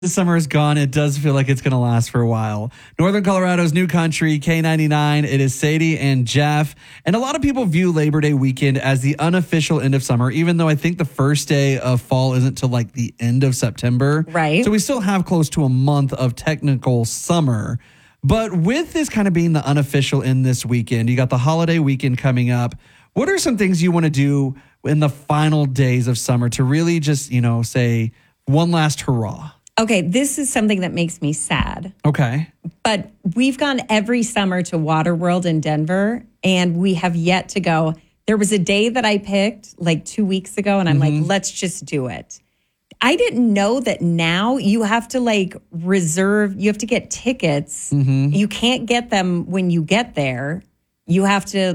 The summer is gone. It does feel like it's going to last for a while. Northern Colorado's new country, K99. It is Sadie and Jeff. And a lot of people view Labor Day weekend as the unofficial end of summer, even though I think the first day of fall isn't till like the end of September. Right. So we still have close to a month of technical summer. But with this kind of being the unofficial end this weekend, you got the holiday weekend coming up. What are some things you want to do in the final days of summer to really just, say one last hurrah? Okay, this is something that makes me sad. Okay. But we've gone every summer to Waterworld in Denver, and we have yet to go. There was a day that I picked like 2 weeks ago, and I'm like, let's just do it. I didn't know that now you have to reserve, you have to get tickets. You can't get them when you get there. You have to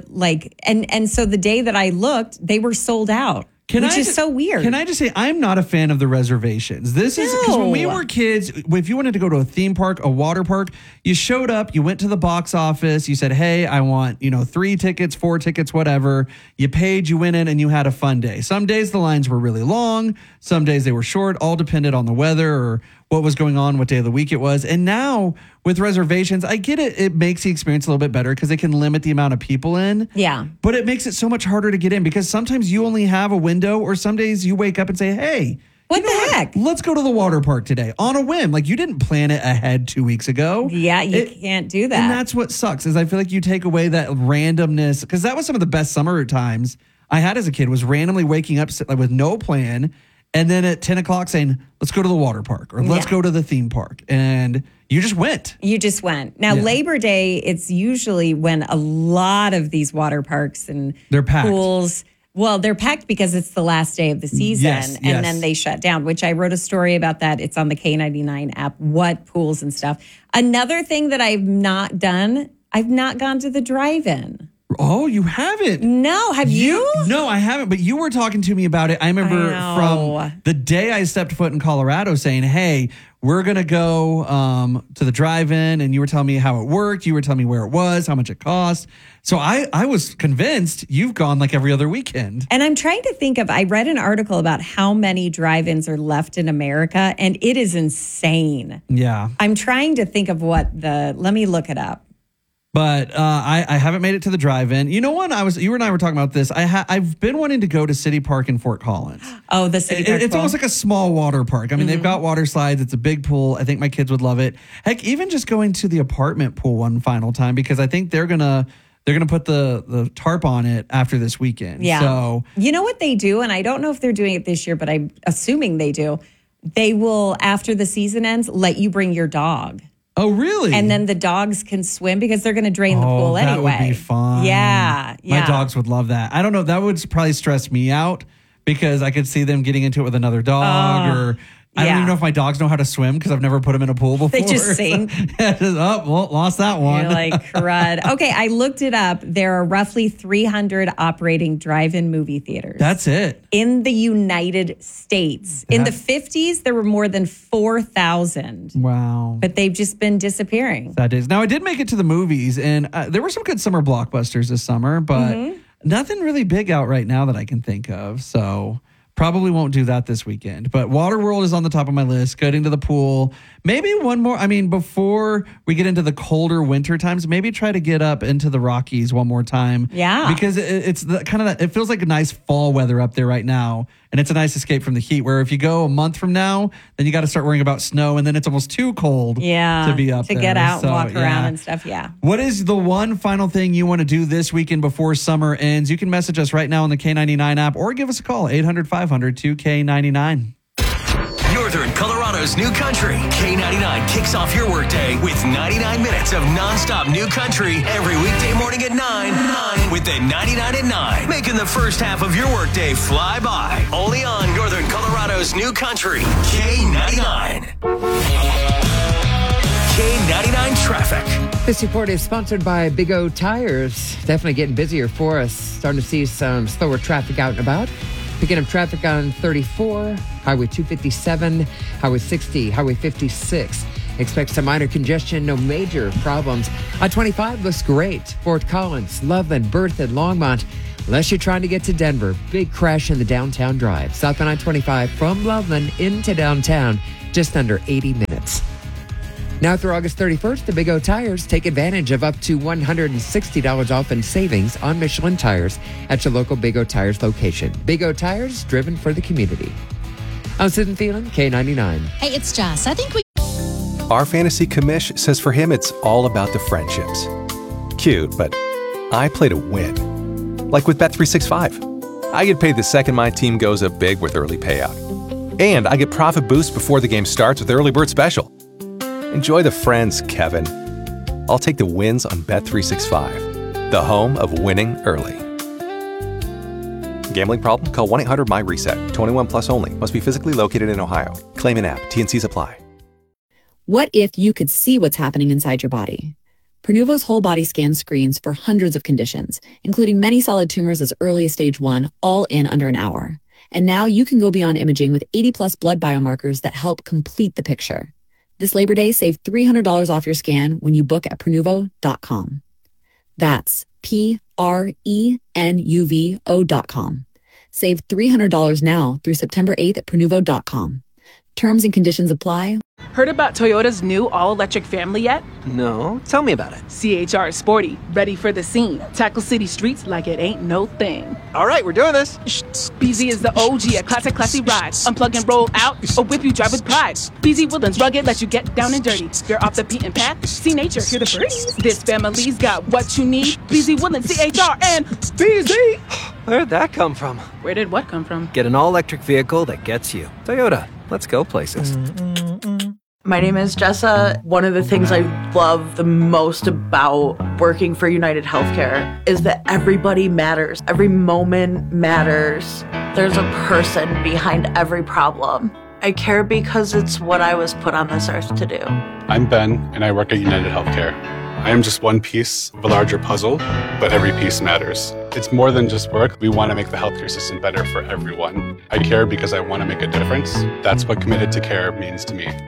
and so the day that I looked, they were sold out. Which is so weird. Can I just say, I'm not a fan of the reservations. This is because when we were kids, if you wanted to go to a theme park, a water park, you showed up, you went to the box office, you said, hey, I want, 3 tickets, 4 tickets, whatever. You paid, you went in, and you had a fun day. Some days the lines were really long. Some days they were short, all depended on the weather or what was going on, what day of the week it was. And now with reservations, I get it. It makes the experience a little bit better because it can limit the amount of people in. Yeah. But it makes it so much harder to get in because sometimes you only have a window or some days you wake up and say, hey, what the heck? Let's go to the water park today on a whim. Like you didn't plan it ahead 2 weeks ago. Yeah, you can't do that. And that's what sucks is I feel like you take away that randomness because that was some of the best summer times I had as a kid was randomly waking up with no plan. And then at 10 o'clock saying, let's go to the water park or let's go to the theme park. And you just went. Now, Labor Day, it's usually when a lot of these water parks and they're packed. Pools, well, they're packed because it's the last day of the season and then they shut down, which I wrote a story about that. It's on the K99 app, what pools and stuff. Another thing that I've not done, I've not gone to the drive-in. Oh, you haven't? No. Have you? No, I haven't. But you were talking to me about it. I remember from the day I stepped foot in Colorado saying, hey, we're going to go to the drive-in. And you were telling me how it worked. You were telling me where it was, how much it cost. So I was convinced you've gone like every other weekend. And I'm trying to think I read an article about how many drive-ins are left in America. And it is insane. Yeah. I'm trying to think of let me look it up. But I haven't made it to the drive-in. You know what? You and I were talking about this. I've been wanting to go to City Park in Fort Collins. Oh, the City Park. It's almost like a small water park. I mean, they've got water slides. It's a big pool. I think my kids would love it. Heck, even just going to the apartment pool one final time because I think they're gonna put the tarp on it after this weekend. Yeah. So you know what they do, and I don't know if they're doing it this year, but I'm assuming they do. They will, after the season ends, let you bring your dog. Oh, really? And then the dogs can swim because they're going to drain the pool anyway. That would be fun. Yeah. My dogs would love that. I don't know. That would probably stress me out because I could see them getting into it with another dog or I don't even know if my dogs know how to swim because I've never put them in a pool before. They just sink. Lost that one. You're like, crud. Okay, I looked it up. There are roughly 300 operating drive-in movie theaters. That's it. In the United States. In the 50s, there were more than 4,000. Wow. But they've just been disappearing. That is. Now, I did make it to the movies, and there were some good summer blockbusters this summer, but nothing really big out right now that I can think of. So probably won't do that this weekend. But Waterworld is on the top of my list. Getting to the pool. Maybe one more. I mean, before we get into the colder winter times, maybe try to get up into the Rockies one more time. Yeah. Because it's the kind of that, it feels like a nice fall weather up there right now. And it's a nice escape from the heat where if you go a month from now, then you got to start worrying about snow. And then it's almost too cold to be up there. To get out and walk around and stuff. Yeah. What is the one final thing you want to do this weekend before summer ends? You can message us right now on the K99 app or give us a call, 800-500-2K99. Northern Colorado's new country. K99 kicks off your workday with 99 minutes of nonstop new country every weekday morning at 9 with the 99 at 9. Making the first half of your workday fly by. Only on Northern Colorado's new country. K99. K99 traffic. This report is sponsored by Big O Tires. Definitely getting busier for us. Starting to see some slower traffic out and about. Picking up traffic on 34, Highway 257, Highway 60, Highway 56. Expect some minor congestion, no major problems. On 25 looks great. Fort Collins, Loveland, Berthoud, Longmont. Unless you're trying to get to Denver, big crash in the downtown drive. Southbound I-25 from Loveland into downtown, just under 80 minutes. Now through August 31st, the Big O Tires take advantage of up to $160 off in savings on Michelin tires at your local Big O Tires location. Big O Tires, driven for the community. I'm Sid and Thielen, K99. Hey, it's Joss. I think we... Our fantasy commish says for him it's all about the friendships. Cute, but I play to win. Like with Bet365. I get paid the second my team goes up big with early payout. And I get profit boost before the game starts with Early Bird Special. Enjoy the friends, Kevin. I'll take the wins on Bet365, the home of winning early. Gambling problem? Call 1-800-MY-RESET. 21 plus only. Must be physically located in Ohio. Claim and app. T&Cs apply. What if you could see what's happening inside your body? Prenuvo's whole body scan screens for hundreds of conditions, including many solid tumors as early as stage 1, all in under an hour. And now you can go beyond imaging with 80-plus blood biomarkers that help complete the picture. This Labor Day, save $300 off your scan when you book at Prenuvo.com. That's Prenuvo.com. Save $300 now through September 8th at Prenuvo.com. Terms and conditions apply. Heard about Toyota's new all-electric family yet? No, tell me about it. CHR is sporty, ready for the scene. Tackle city streets like it ain't no thing. All right, we're doing this. BZ is the OG, a classy ride. Unplug and roll out, or whip you drive with pride. BZ Woodlands rugged, let you get down and dirty. You're off the beaten path, see nature, hear the birds. This family's got what you need. BZ Woodlands, CHR, and BZ. Where'd that come from? Where did what come from? Get an all-electric vehicle that gets you. Toyota, let's go places. My name is Jessa. One of the things I love the most about working for United Healthcare is that everybody matters. Every moment matters. There's a person behind every problem. I care because it's what I was put on this earth to do. I'm Ben, and I work at United Healthcare. I am just one piece of a larger puzzle, but every piece matters. It's more than just work. We want to make the healthcare system better for everyone. I care because I want to make a difference. That's what committed to care means to me.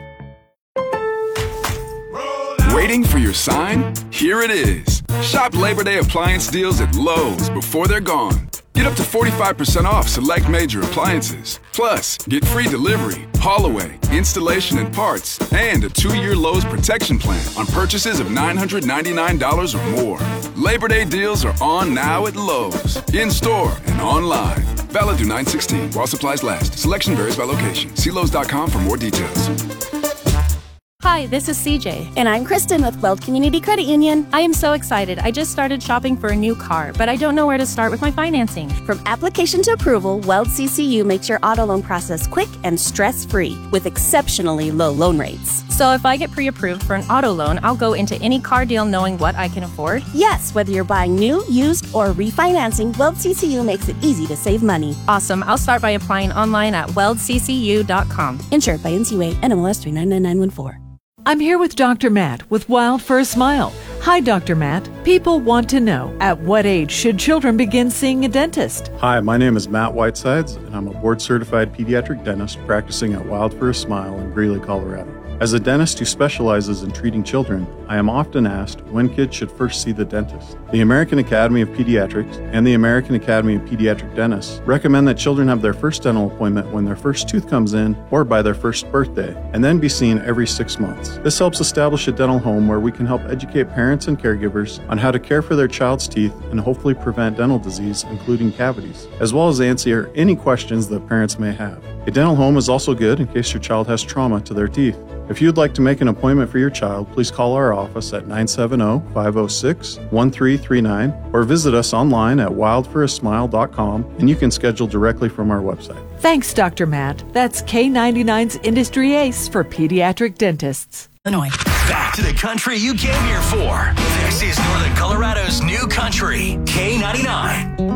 Waiting for your sign? Here it is. Shop Labor Day appliance deals at Lowe's before they're gone. Get up to 45% off select major appliances. Plus, get free delivery, haul away, installation and parts, and a 2-year Lowe's protection plan on purchases of $999 or more. Labor Day deals are on now at Lowe's, in-store and online. Valid through 9/16 while supplies last. Selection varies by location. See Lowe's.com for more details. Hi, this is CJ. And I'm Kristen with Weld Community Credit Union. I am so excited. I just started shopping for a new car, but I don't know where to start with my financing. From application to approval, Weld CCU makes your auto loan process quick and stress-free with exceptionally low loan rates. So if I get pre-approved for an auto loan, I'll go into any car deal knowing what I can afford? Yes, whether you're buying new, used, or refinancing, Weld CCU makes it easy to save money. Awesome. I'll start by applying online at weldccu.com. Insured by NCUA, NMLS 399914. I'm here with Dr. Matt with Wild for a Smile. Hi, Dr. Matt. People want to know, at what age should children begin seeing a dentist? Hi, my name is Matt Whitesides, and I'm a board-certified pediatric dentist practicing at Wild for a Smile in Greeley, Colorado. As a dentist who specializes in treating children, I am often asked when kids should first see the dentist. The American Academy of Pediatrics and the American Academy of Pediatric Dentists recommend that children have their first dental appointment when their first tooth comes in or by their first birthday, and then be seen every 6 months. This helps establish a dental home where we can help educate parents and caregivers on how to care for their child's teeth and hopefully prevent dental disease, including cavities, as well as answer any questions that parents may have. A dental home is also good in case your child has trauma to their teeth. If you'd like to make an appointment for your child, please call our office at 970-506-1339 or visit us online at wildforasmile.com, and you can schedule directly from our website. Thanks, Dr. Matt. That's K99's Industry Ace for pediatric dentists. Illinois. Back to the country you came here for. This is Northern Colorado's new country, K99.